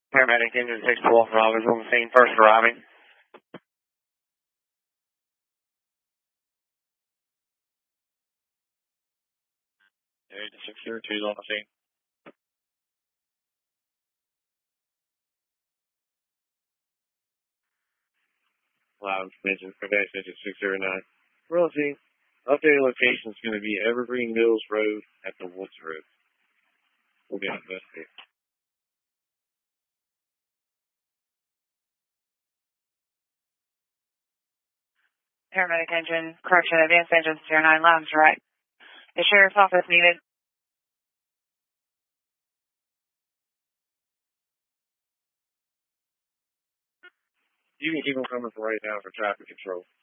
Paramedic engine 612 from August on the scene, first arriving. Engine 602 is on the scene. Loud engine, Dash engine 609. We're on scene. Updated location is going to be Evergreen Mills Road at the Woods Road. We'll be on this here. Paramedic engine, correction, advanced engine 09, lounge right. The sheriff's office needed. You can keep them coming for right now for traffic control.